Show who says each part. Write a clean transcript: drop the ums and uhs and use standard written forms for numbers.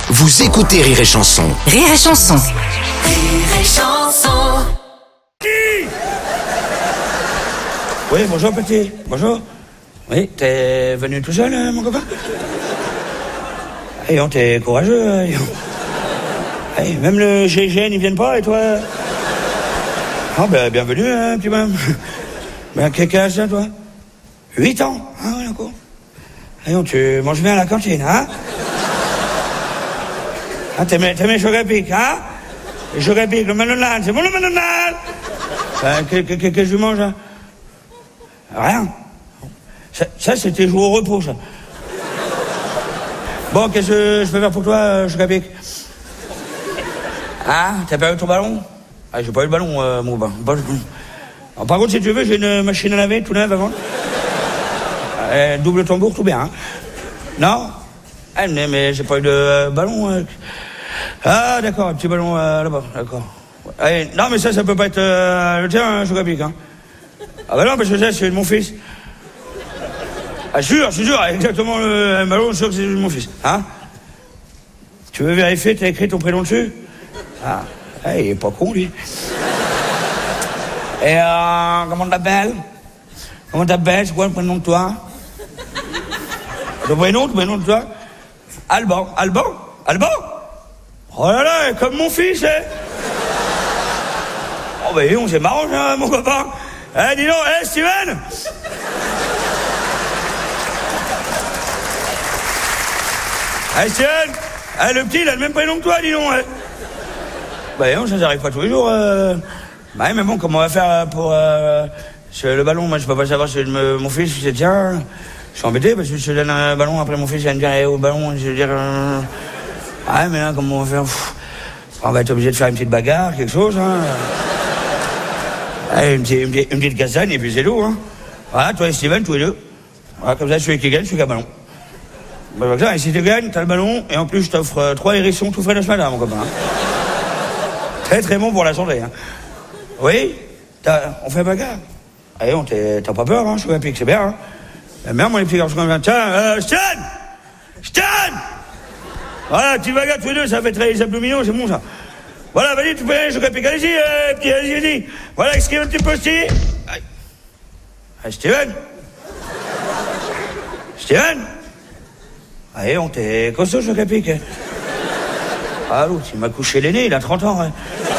Speaker 1: Vous écoutez Rire et Chanson.
Speaker 2: Rire et Chanson.
Speaker 3: Rire et Chanson.
Speaker 4: Oui, bonjour petit, bonjour. Oui, t'es venu tout seul, mon copain? Ayons, t'es courageux, ayons. Hey, même le GIGN, ils viennent pas, et toi? Ah, ben, bienvenue, petit bonhomme. Ben, quel âge t'as, toi? 8 ans? Ah, ouais, d'accord. Ayons, tu manges bien à la cantine, hein? Ah, t'aimes les chocs à pic, hein? Les chocs à pic, le manonal, c'est bon le manonal? Qu'est-ce que tu manges, hein? Rien. Ça c'était jouer au repos, ça. Bon, qu'est-ce que je peux faire pour toi, choc à pic? Ah, t'as perdu ton ballon? Ah, j'ai pas eu le ballon, mon copain. Alors, par contre, si tu veux, j'ai une machine à laver tout neuve avant. Double tambour, tout bien, hein? Non? Ah, mais j'ai pas eu de ballon. Ah, d'accord, un petit ballon là-bas, d'accord. Allez, non, mais ça peut pas être le tien, choc à pic, hein? Ah bah non, parce que ça, c'est de mon fils. Ah, je suis sûr, exactement le ballon, je suis sûr que c'est de mon fils, hein? Tu veux vérifier, t'as écrit ton prénom dessus? Ah, il est pas con, lui. Et comment t'appelles? Comment t'appelles? C'est quoi le prénom de toi? Ton prénom de toi? Alban? Oh là là, comme mon fils, hein? Oh bah on c'est marrant, hein, mon copain. Eh, dis donc, Steven! Steven! Le petit, il a le même prénom que toi, dis donc, hein. Bah non, ça n'arrive pas tous les jours. Bah mais bon, comment on va faire pour le ballon? Moi, je peux pas savoir si mon fils, c'est tiens. Je suis embêté parce que je te donne un ballon, après mon fils il va me dire au ballon, je vais dire... Ah mais là, comment on va faire? On va être obligé de faire une petite bagarre, quelque chose, hein. Allez, une petite castagne et puis c'est tout, hein. Voilà, toi et Steven, tous les deux. Voilà, comme ça, celui qui gagne, celui qui a le ballon. Bah, comme ça, et si tu gagnes, t'as le ballon, et en plus, je t'offre 3 hérissons tout frais de ce matin, mon copain. Hein. Très très bon pour la santé, hein. Oui? On fait bagarre? Allez, t'as pas peur, hein, je suis un pic, c'est bien, hein. Merde, moi, les petits garçons comme ça. Tiens, Stan! Voilà, petit bagarre tous les deux, ça fait très les abdominaux, c'est bon, ça. Voilà, vas-y, tu peux aller, je réplique. Allez-y, petit, vas-y. Voilà, excuse un petit peu aussi. Steven? Allez, on t'est costaud, je réplique. Ah, l'autre, il m'a couché l'aîné, il a 30 ans, hein.